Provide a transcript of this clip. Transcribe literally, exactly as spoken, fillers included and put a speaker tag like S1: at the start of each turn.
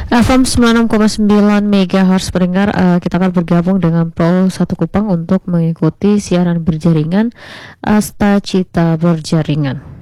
S1: F M sembilan puluh enam koma sembilan MHz pendengar, eh, kita akan bergabung dengan Pro satu Kupang untuk mengikuti siaran berjaringan Asta Cita Berjaringan.